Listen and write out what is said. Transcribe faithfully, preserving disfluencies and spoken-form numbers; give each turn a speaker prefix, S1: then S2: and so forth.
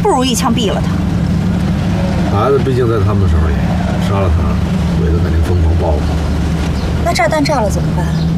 S1: 不如一枪毙了他。
S2: 孩子毕竟在他们手里，杀了他，鬼子肯定疯狂报复。
S1: 那炸弹炸了怎么办？